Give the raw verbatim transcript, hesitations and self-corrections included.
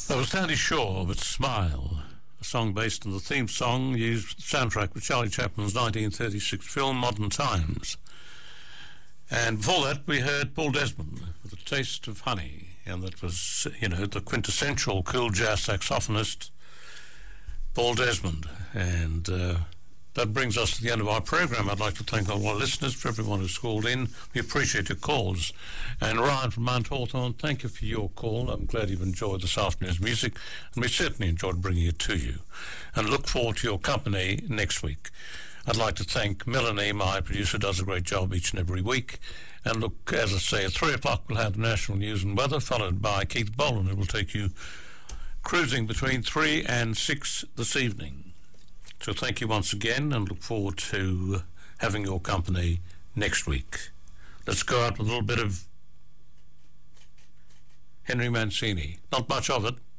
That was Sandy Shaw with Smile, a song based on the theme song used for the soundtrack with Charlie Chaplin's nineteen thirty-six film Modern Times. And before that we heard Paul Desmond with A Taste of Honey, and that was, you know, the quintessential cool jazz saxophonist Paul Desmond. And uh, that brings us to the end of our program. I'd like to thank all our listeners, for everyone who's called in. We appreciate your calls. And Ryan from Mount Hawthorn, thank you for your call. I'm glad you've enjoyed this afternoon's music, and we certainly enjoyed bringing it to you. And look forward to your company next week. I'd like to thank Melanie, my producer, does a great job each and every week. And look, as I say, at three o'clock we'll have the national news and weather, followed by Keith Boland, who will take you cruising between three and six this evening. So thank you once again, and look forward to having your company next week. Let's go out with a little bit of Henry Mancini. Not much of it,